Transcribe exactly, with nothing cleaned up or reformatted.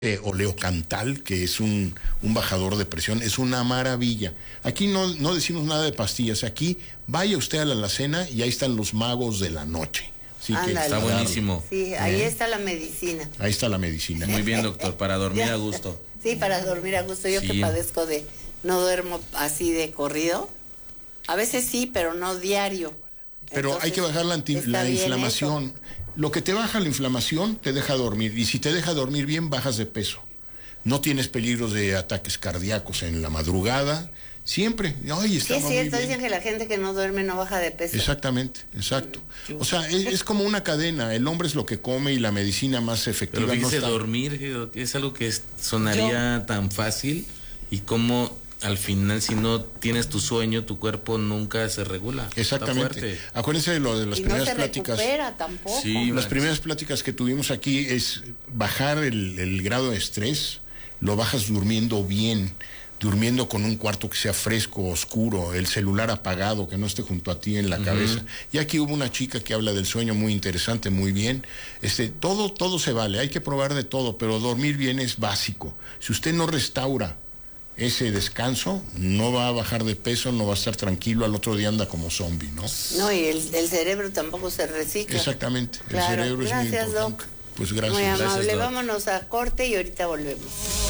Eh, Oleocantal, que es un, un bajador de presión, es una maravilla. Aquí no, no decimos nada de pastillas, aquí vaya usted a la alacena y ahí están los magos de la noche. Así que Ándale. Está buenísimo. Sí, ahí ¿Eh? está la medicina. Ahí está la medicina. Muy bien, doctor, para dormir Ya. a gusto. Sí, para dormir a gusto. Yo Sí. que padezco de, no duermo así de corrido. A veces sí, pero no diario. Pero Entonces, hay que bajar la, anti- está la bien inflamación. eso. Lo que te baja la inflamación te deja dormir. Y si te deja dormir bien, bajas de peso. No tienes peligros de ataques cardíacos en la madrugada. Siempre. Ay, Sí, estaba es muy cierto, bien. dicen que la gente que no duerme no baja de peso. Exactamente, exacto. O sea, es, es como una cadena. El hombre es lo que come y la medicina más efectiva Pero no fíjese, está. dormir eh, es algo que es- sonaría tan fácil y como al final si no tienes tu sueño, tu cuerpo nunca se regula. Está Exactamente. fuerte. Acuérdense de lo de las Y no primeras se pláticas. recupera tampoco. Sí. Las primeras pláticas que tuvimos aquí es bajar el, el grado de estrés, lo bajas durmiendo bien, durmiendo con un cuarto que sea fresco, oscuro, el celular apagado, que no esté junto a ti en la Ujú. cabeza. Y aquí hubo una chica que habla del sueño muy interesante, muy bien. Este, todo, todo se vale, hay que probar de todo, pero dormir bien es básico. Si usted no restaura ese descanso, no va a bajar de peso, no va a estar tranquilo, al otro día anda como zombie, ¿no? No, y el, el cerebro tampoco se recicla. Exactamente, el Claro. cerebro es muy Gracias, importante. Doc. Pues gracias. Muy amable. Gracias, Doc. Vámonos a corte y ahorita volvemos.